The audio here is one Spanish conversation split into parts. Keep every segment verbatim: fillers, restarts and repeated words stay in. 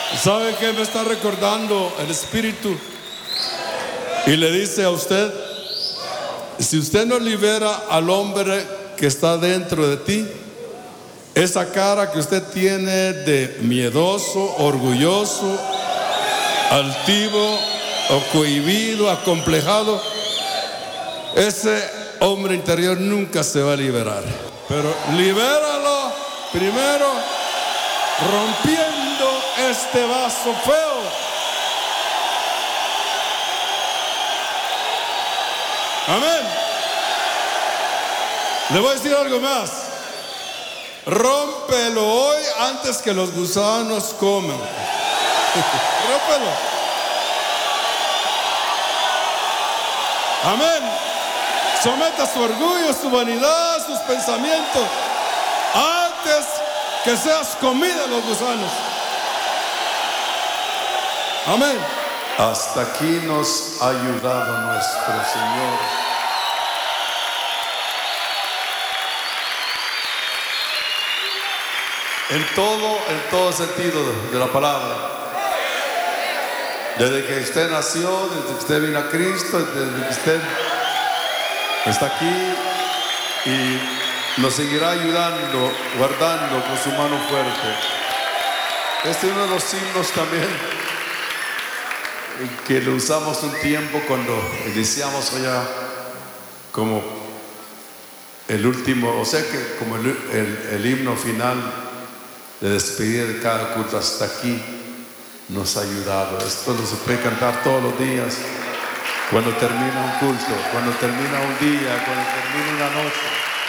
¿Sabe qué me está recordando el Espíritu? Y le dice a usted: si usted no libera al hombre que está dentro de ti, esa cara que usted tiene de miedoso, orgulloso, altivo, o cohibido, acomplejado, ese hombre interior nunca se va a liberar. Pero libéralo primero rompiendo este vaso feo. Amén. Le voy a decir algo más. Rómpelo hoy antes que los gusanos coman. Rómpelo. Amén. Someta su orgullo, su vanidad, sus pensamientos antes que seas comida de los gusanos. Amén. Hasta aquí nos ha ayudado nuestro Señor. En todo, en todo sentido de la palabra. Desde que usted nació, desde que usted vino a Cristo, desde que usted está aquí, y nos seguirá ayudando, guardando con su mano fuerte. Este es uno de los himnos también que lo usamos un tiempo cuando iniciamos allá como el último, o sea que como el, el, el himno final de despedir de cada culto. Hasta aquí nos ha ayudado. Esto lo se puede cantar todos los días, cuando termina un culto, cuando termina un día, cuando termina una noche,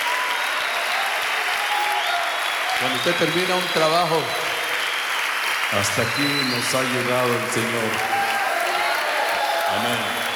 cuando usted termina un trabajo. Hasta aquí nos ha ayudado el Señor. Amén.